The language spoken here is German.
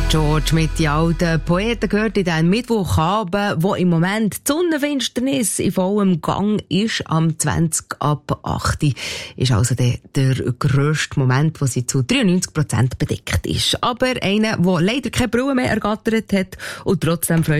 George mit den alten Poeten gehört in diesem Mittwochabend, wo im Moment die Sonnenfinsternis in vollem Gang ist, am 20 ab 8. Ist also der grösste Moment, wo sie zu 93% bedeckt ist. Aber einer, der leider keine Brille mehr ergattert hat und trotzdem freut